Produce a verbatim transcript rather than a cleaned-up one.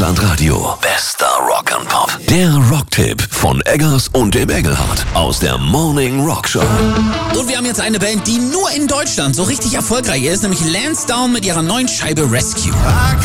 Deutschlandradio. Bester Rock and Pop. Der Rocktipp von Eggers und dem Engelhardt aus der Morning Rock Show. Und wir haben jetzt eine Band, die nur in Deutschland so richtig erfolgreich ist, nämlich Lansdowne mit ihrer neuen Scheibe Rescue.